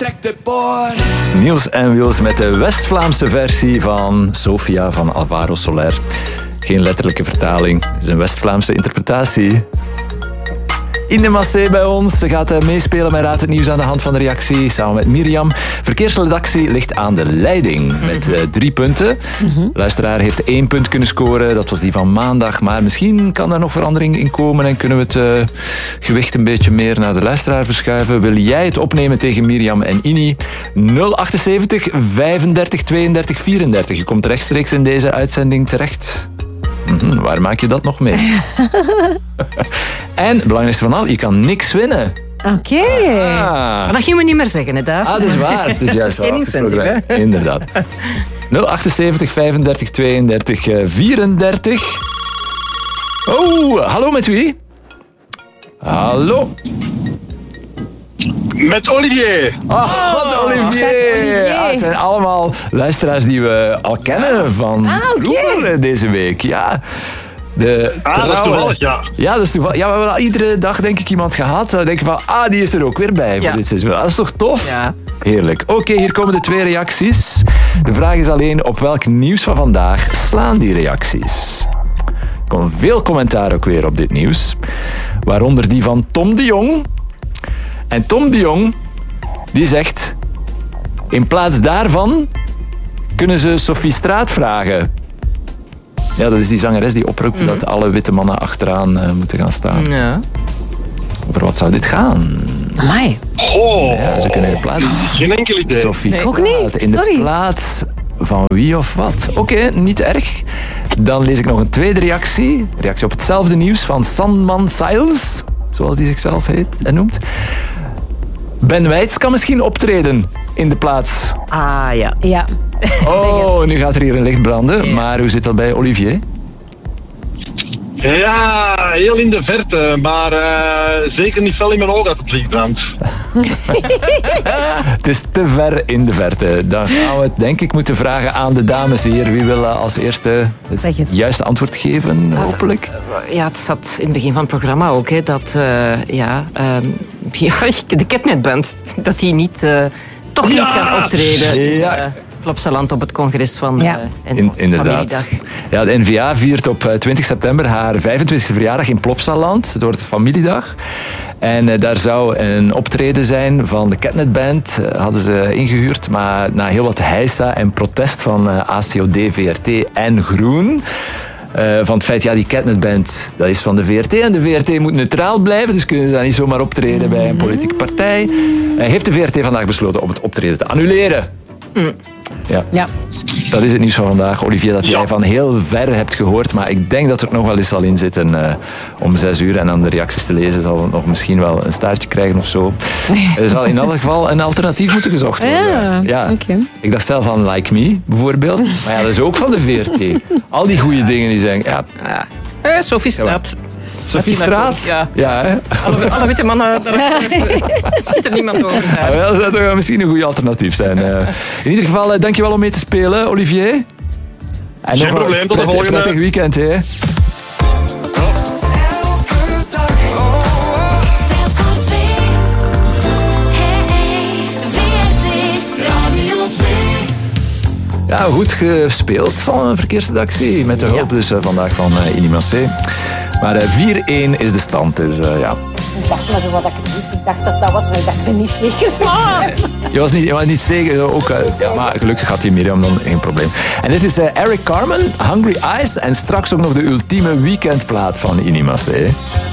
trek de boor. Niels en Wils met de West-Vlaamse versie van Sofia van Alvaro Soler. Geen letterlijke vertaling, het is een West-Vlaamse interpretatie. Ine Massé bij ons. Ze gaat meespelen met Raad het Nieuws aan de hand van de reactie. Samen met Mirjam. Verkeersredactie ligt aan de leiding met 3 punten. Luisteraar heeft 1 punt kunnen scoren. Dat was die van maandag. Maar misschien kan daar nog verandering in komen en kunnen we het gewicht een beetje meer naar de luisteraar verschuiven. Wil jij het opnemen tegen Mirjam en Ini? 078 35 32 34. Je komt rechtstreeks in deze uitzending terecht. Waar maak je dat nog mee? En, het belangrijkste van al, je kan niks winnen. Oké. Maar dat gaan we niet meer zeggen, hè, Daaf? Dat is waar. Het is juist geen incentive, hè? Inderdaad. 078 35 32 34. Oh, hallo met wie? Hallo. Met Olivier. God, Olivier. Ja, het zijn allemaal luisteraars die we al kennen van vroeger deze week. Ja. Dat is toevallig, ja. Ja, dat is toevallig. Ja, we hebben al iedere dag denk ik iemand gehad. Dan denk je van, die is er ook weer bij voor dit seizoen. Dat is toch tof? Ja. Heerlijk. Oké, hier komen de 2 reacties. De vraag is alleen, op welk nieuws van vandaag slaan die reacties? Er komen veel commentaar ook weer op dit nieuws. Waaronder die van Tom de Jong. En Tom de Jong, die zegt... In plaats daarvan kunnen ze Sophie Straat vragen. Ja, dat is die zangeres die oproept dat alle witte mannen achteraan moeten gaan staan. Ja. Over wat zou dit gaan? Amai. Ja, ze kunnen in de plaats... Geen enkel idee. Sophie Straat. Ook niet, In de sorry. plaats van wie of wat. Oké, niet erg. Dan lees ik nog een tweede reactie. Reactie op hetzelfde nieuws van Sandman Siles. Zoals die zichzelf heet en noemt. Ben Weitz kan misschien optreden in de plaats. Ja. Ja. Oh, nu gaat er hier een licht branden. Ja. Maar hoe zit dat bij Olivier? Ja, heel in de verte, maar zeker niet fel in mijn oog dat het licht brandt. Het is te ver in de verte. Dan gaan we het denk ik moeten vragen aan de dames hier. Wie wil als eerste Zeg het het. juiste antwoord geven, hopelijk? Ja, het zat in het begin van het programma ook, hè, dat de Ketnetband, dat die niet, toch niet gaan optreden Ja. in Plopsaland op het congres van Inderdaad. Familiedag. Ja, de N-VA viert op 20 september haar 25e verjaardag in Plopsaland. Het wordt een familiedag. En daar zou een optreden zijn van de Ketnetband. Hadden ze ingehuurd, maar na heel wat heisa en protest van ACOD, VRT en Groen... van het feit, die Ketnetband, dat is van de VRT. En de VRT moet neutraal blijven, dus kunnen ze daar niet zomaar optreden bij een politieke partij. Heeft de VRT vandaag besloten om het optreden te annuleren. Ja. Dat is het nieuws van vandaag, Olivier, dat jij van heel ver hebt gehoord. Maar ik denk dat er nog wel eens zal in zitten om 6 uur. En aan de reacties te lezen zal het nog misschien wel een staartje krijgen of zo. Er zal in elk geval een alternatief moeten gezocht worden. Ja, oké. Ik dacht zelf aan Like Me, bijvoorbeeld. Maar ja, dat is ook van de VRT. Al die goede dingen die zeggen... Ja, Sophie Straat. Sophie Straat? Ja. Hè? Alle witte mannen, daar zit er niemand over. Wel, dat zou toch misschien een goed alternatief zijn. In ieder geval, dankjewel om mee te spelen, Olivier. En Geen probleem, tot de volgende. Prettig weekend, hè. Ja, goed gespeeld van een verkeersredactie. Met de hulp dus vandaag van Ine Massé. Maar 4-1 is de stand, dus ja. Ik dacht maar zo wat ik het wist. Ik dacht dat dat was, maar ik dacht, ik ben niet zeker. Je was niet zeker. Ook, maar gelukkig had die Mirjam dan geen probleem. En dit is Eric Carmen, Hungry Eyes. En straks ook nog de ultieme weekendplaat van Ine Massé.